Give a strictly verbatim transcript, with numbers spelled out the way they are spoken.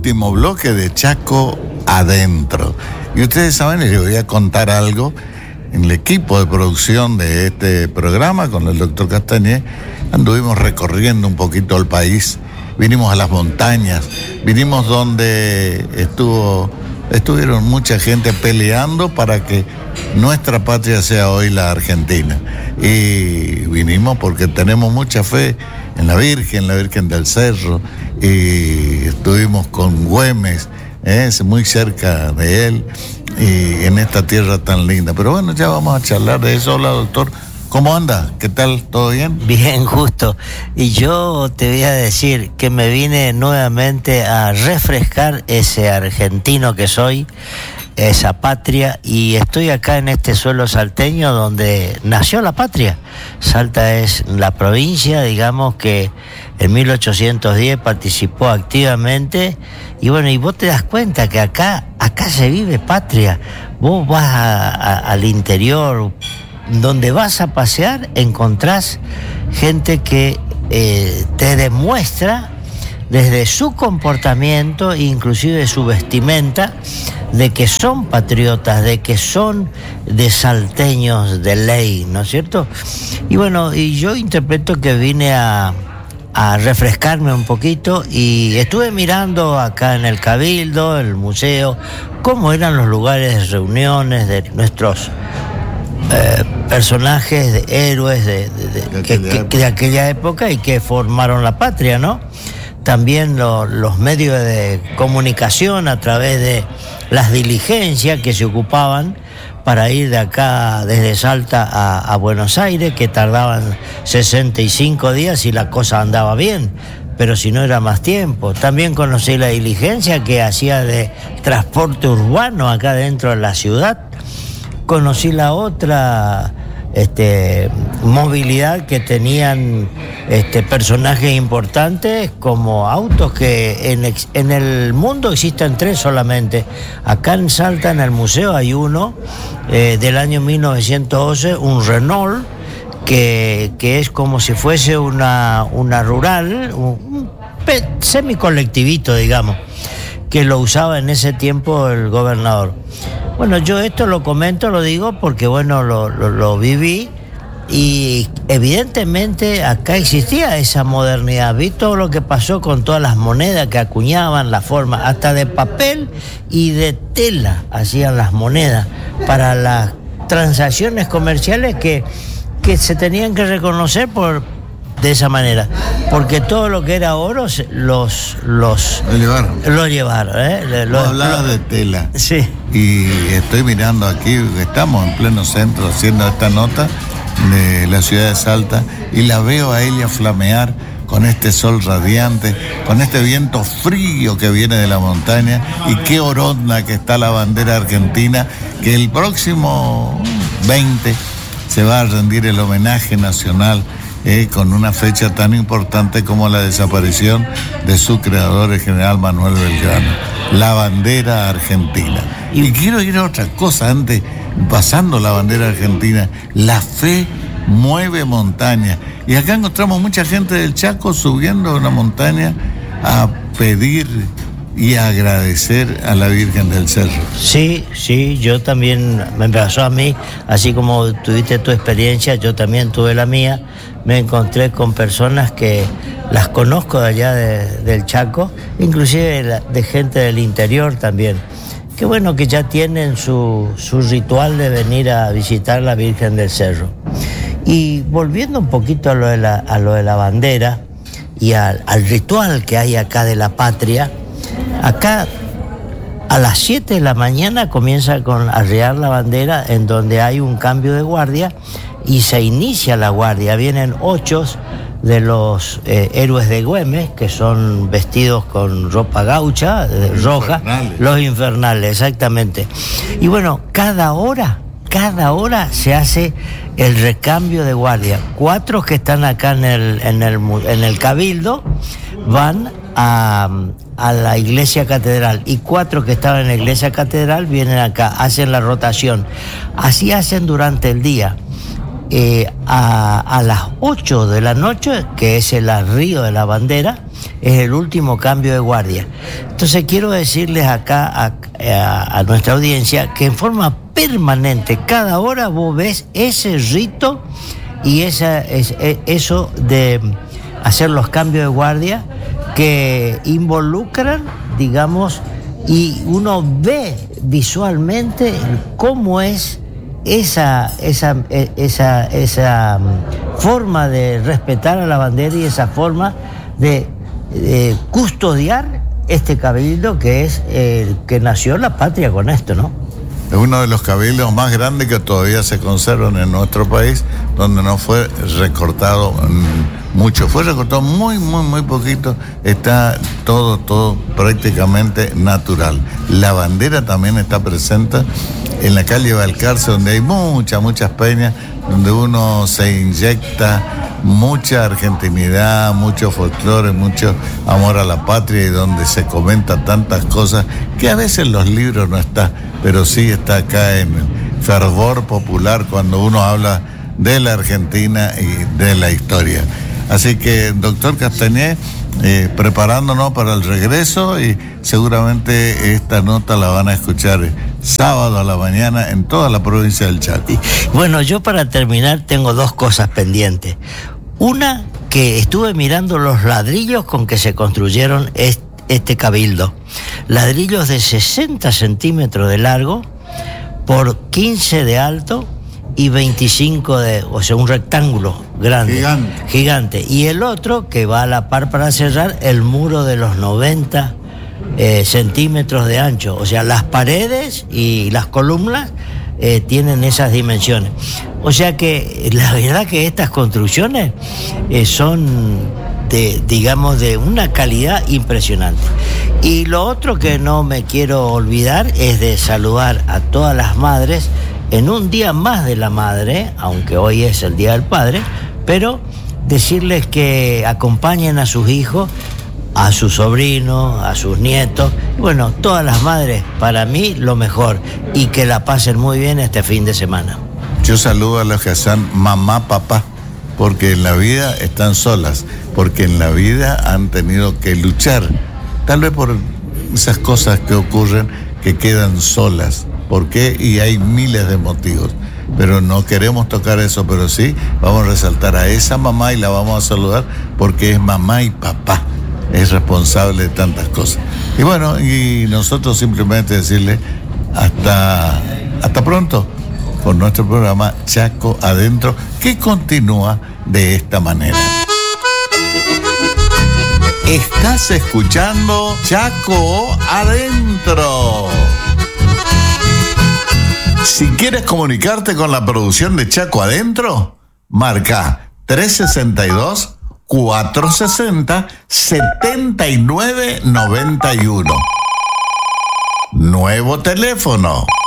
último bloque de Chaco Adentro. Y ustedes saben, les voy a contar algo. En el equipo de producción de este programa, con el doctor Castañé, anduvimos recorriendo un poquito el país. Vinimos a las montañas, vinimos donde estuvo, estuvieron mucha gente peleando para que nuestra patria sea hoy la Argentina. Y vinimos porque tenemos mucha fe en la Virgen, la Virgen del Cerro, y estuvimos con Güemes, ¿eh? muy cerca de él, y en esta tierra tan linda. Pero bueno, ya vamos a charlar de eso. Hola, doctor. ¿Cómo anda? ¿Qué tal? ¿Todo bien? Bien, justo. Y yo te voy a decir que me vine nuevamente a refrescar ese argentino que soy, esa patria, y estoy acá en este suelo salteño donde nació la patria. Salta es la provincia, digamos, que en mil ochocientos diez participó activamente, y bueno, y vos te das cuenta que acá, acá se vive patria. Vos vas a, a, al interior, donde vas a pasear, encontrás gente que eh, te demuestra desde su comportamiento, inclusive su vestimenta, de que son patriotas, de que son de salteños de ley, ¿no es cierto? Y bueno, y yo interpreto que vine a, a refrescarme un poquito, y estuve mirando acá en el Cabildo, el museo, cómo eran los lugares de reuniones de nuestros Eh, personajes, de héroes de, de, de, de, que, aquella que, de aquella época, y que formaron la patria, ¿no? También lo, los medios de comunicación a través de las diligencias que se ocupaban para ir de acá desde Salta a, a Buenos Aires, que tardaban sesenta y cinco días y la cosa andaba bien, pero si no era más tiempo. También conocí la diligencia que hacía de transporte urbano acá dentro de la ciudad. Conocí la otra este, movilidad que tenían este, personajes importantes, como autos que en, en el mundo existen tres solamente. Acá en Salta, en el museo, hay uno eh, del año mil novecientos doce, un Renault, que, que es como si fuese una, una rural, un, un semicolectivito, digamos, que lo usaba en ese tiempo el gobernador. Bueno, yo esto lo comento, lo digo porque, bueno, lo, lo, lo viví, y evidentemente acá existía esa modernidad. Vi todo lo que pasó con todas las monedas que acuñaban, la forma, hasta de papel y de tela hacían las monedas para las transacciones comerciales que, que se tenían que reconocer por... de esa manera, porque todo lo que era oro los los lo llevaron, lo llevaron ¿eh? Lo, hablaba lo, de tela, sí, y estoy mirando aquí, estamos en pleno centro haciendo esta nota de la ciudad de Salta, y la veo a ella flamear con este sol radiante, con este viento frío que viene de la montaña, y qué oronda que está la bandera argentina, que el próximo veinte se va a rendir el homenaje nacional Eh, con una fecha tan importante como la desaparición de su creador, el general Manuel Belgrano, la bandera argentina. Y quiero ir a otra cosa antes, pasando la bandera argentina. La fe mueve montañas, y acá encontramos mucha gente del Chaco subiendo una montaña a pedir y a agradecer a la Virgen del Cerro. Sí, sí, yo también, me pasó a mí, así como tuviste tu experiencia, yo también tuve la mía. Me encontré con personas que las conozco de allá de, del Chaco, inclusive de, de gente del interior también. Qué bueno que ya tienen su, su ritual de venir a visitar la Virgen del Cerro. Y volviendo un poquito a lo de la, a lo de la bandera y al, al ritual que hay acá de la patria, acá a las siete de la mañana comienza con arriar la bandera, en donde hay un cambio de guardia y se inicia la guardia. Vienen ocho de los eh, héroes de Güemes, que son vestidos con ropa gaucha, eh, roja, infernales. Los infernales, exactamente. Y bueno, cada hora, cada hora se hace el recambio de guardia. Cuatro que están acá en el, en el, en el Cabildo van a, a la iglesia catedral, y cuatro que estaban en la iglesia catedral vienen acá, hacen la rotación. Así hacen durante el día. Eh, a, a las ocho de la noche, que es el arrío de la bandera, es el último cambio de guardia. Entonces quiero decirles acá a, a, a nuestra audiencia que en forma permanente, cada hora vos ves ese rito y esa, es, es, eso de hacer los cambios de guardia que involucran, digamos, y uno ve visualmente cómo es esa, esa, esa, esa forma de respetar a la bandera y esa forma de, de custodiar este cabildo que es el que nació la patria con esto, ¿no? Es uno de los cabildos más grandes que todavía se conservan en nuestro país, donde no fue recortado mucho, fue recortado muy, muy, muy poquito, está todo, todo prácticamente natural. La bandera también está presente en la calle Balcarce, donde hay muchas, muchas peñas, donde uno se inyecta mucha argentinidad, mucho folclore, mucho amor a la patria y donde se comenta tantas cosas que a veces en los libros no está, pero sí está acá en el fervor popular cuando uno habla de la Argentina y de la historia. Así que, doctor Castañé, eh, preparándonos para el regreso y seguramente esta nota la van a escuchar sábado a la mañana en toda la provincia del Chaco. Bueno, yo para terminar tengo dos cosas pendientes. Una, que estuve mirando los ladrillos con que se construyeron este, este cabildo. Ladrillos de sesenta centímetros de largo por quince de alto y veinticinco de, o sea, un rectángulo grande. Gigante. Gigante. Y el otro, que va a la par para cerrar, el muro de los noventa eh, centímetros de ancho. O sea, las paredes y las columnas eh, tienen esas dimensiones. O sea que la verdad que estas construcciones eh, son de, digamos, de una calidad impresionante. Y lo otro que no me quiero olvidar es de saludar a todas las madres en un día más de la madre, aunque hoy es el Día del Padre, pero decirles que acompañen a sus hijos, a sus sobrinos, a sus nietos, y bueno, todas las madres, para mí lo mejor, y que la pasen muy bien este fin de semana. Yo saludo a los que son mamá, papá, porque en la vida están solas, porque en la vida han tenido que luchar, tal vez por esas cosas que ocurren que quedan solas. ¿Por qué? Y hay miles de motivos, pero no queremos tocar eso, pero sí vamos a resaltar a esa mamá y la vamos a saludar porque es mamá y papá, es responsable de tantas cosas. Y bueno, y nosotros simplemente decirle hasta, hasta pronto con nuestro programa Chaco Adentro, que continúa de esta manera. Estás escuchando Chaco Adentro. Si quieres comunicarte con la producción de Chaco Adentro, marca tres sesenta y dos, cuatro sesenta, setenta y nueve noventa y uno. Nuevo teléfono